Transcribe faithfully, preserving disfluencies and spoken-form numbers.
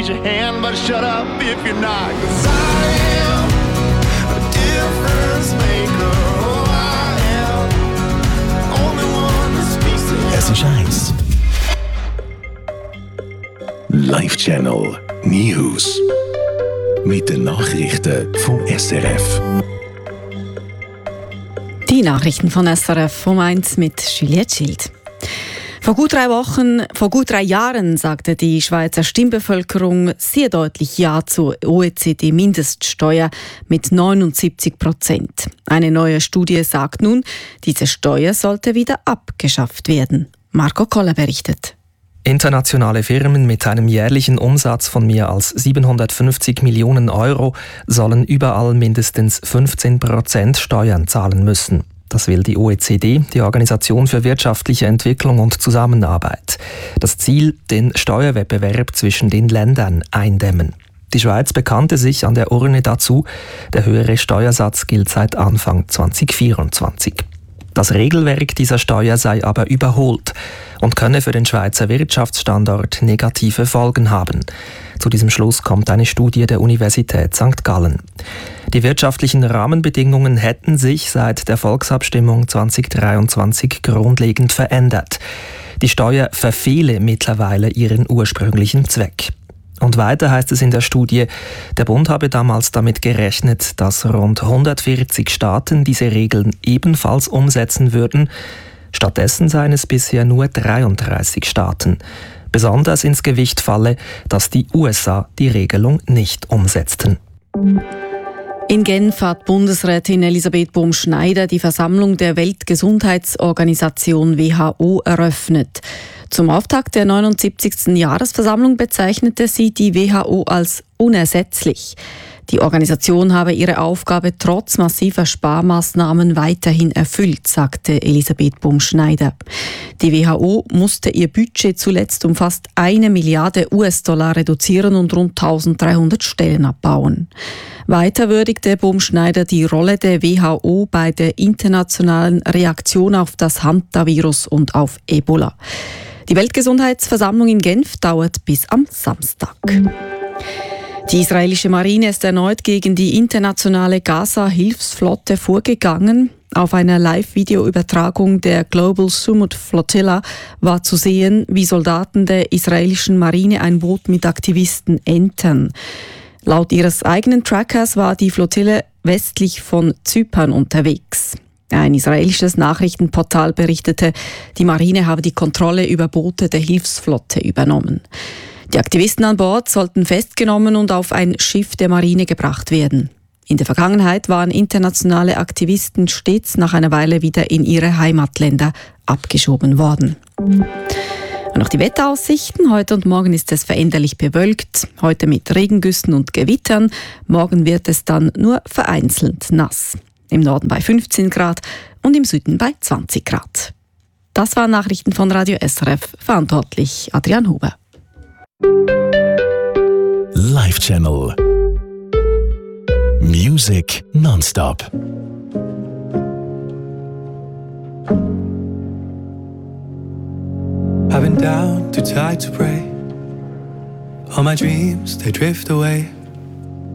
raise your hand, but shut up if you're not. 'Cause I am a difference maker. Oh, I am only one that speaks to him. Es ist eins. Live Channel News. Mit den Nachrichten vom S R F. Die Nachrichten von S R F um eins mit Juliette Schild. Vor gut drei Wochen, vor gut drei Jahren sagte die Schweizer Stimmbevölkerung sehr deutlich Ja zur O E C D-Mindeststeuer mit neunundsiebzig Prozent. Eine neue Studie sagt nun, diese Steuer sollte wieder abgeschafft werden. Marco Koller berichtet. Internationale Firmen mit einem jährlichen Umsatz von mehr als siebenhundertfünfzig Millionen Euro sollen überall mindestens fünfzehn Prozent Steuern zahlen müssen. Das will die O E C D, die Organisation für wirtschaftliche Entwicklung und Zusammenarbeit. Das Ziel, den Steuerwettbewerb zwischen den Ländern eindämmen. Die Schweiz bekannte sich an der Urne dazu. Der höhere Steuersatz gilt seit Anfang zwanzig vierundzwanzig. Das Regelwerk dieser Steuer sei aber überholt und könne für den Schweizer Wirtschaftsstandort negative Folgen haben. Zu diesem Schluss kommt eine Studie der Universität Sankt Gallen. Die wirtschaftlichen Rahmenbedingungen hätten sich seit der Volksabstimmung zwanzig dreiundzwanzig grundlegend verändert. Die Steuer verfehle mittlerweile ihren ursprünglichen Zweck. Und weiter heißt es in der Studie, der Bund habe damals damit gerechnet, dass rund hundertvierzig Staaten diese Regeln ebenfalls umsetzen würden. Stattdessen seien es bisher nur dreiunddreißig Staaten. Besonders ins Gewicht falle, dass die U S A die Regelung nicht umsetzten. In Genf hat Bundesrätin Elisabeth Bohm-Schneider die Versammlung der Weltgesundheitsorganisation W H O eröffnet. Zum Auftakt der neunundsiebzigsten Jahresversammlung bezeichnete sie die W H O als unersetzlich. Die Organisation habe ihre Aufgabe trotz massiver Sparmaßnahmen weiterhin erfüllt, sagte Elisabeth Bohm-Schneider. Die W H O musste ihr Budget zuletzt um fast eine Milliarde U S-Dollar reduzieren und rund eintausenddreihundert Stellen abbauen. Weiter würdigte Bohm-Schneider die Rolle der W H O bei der internationalen Reaktion auf das Hantavirus und auf Ebola. Die Weltgesundheitsversammlung in Genf dauert bis am Samstag. Die israelische Marine ist erneut gegen die internationale Gaza-Hilfsflotte vorgegangen. Auf einer Live-Video-Übertragung der Global Summit Flotilla war zu sehen, wie Soldaten der israelischen Marine ein Boot mit Aktivisten entern. Laut ihres eigenen Trackers war die Flottille westlich von Zypern unterwegs. Ein israelisches Nachrichtenportal berichtete, die Marine habe die Kontrolle über Boote der Hilfsflotte übernommen. Die Aktivisten an Bord sollten festgenommen und auf ein Schiff der Marine gebracht werden. In der Vergangenheit waren internationale Aktivisten stets nach einer Weile wieder in ihre Heimatländer abgeschoben worden. Und noch die Wetteraussichten. Heute und morgen ist es veränderlich bewölkt. Heute mit Regengüssen und Gewittern. Morgen wird es dann nur vereinzelt nass. Im Norden bei fünfzehn Grad und im Süden bei zwanzig Grad. Das waren Nachrichten von Radio S R F. Verantwortlich Adrian Huber. Live Channel Music nonstop. I've been down, too tired to pray. All my dreams, they drift away.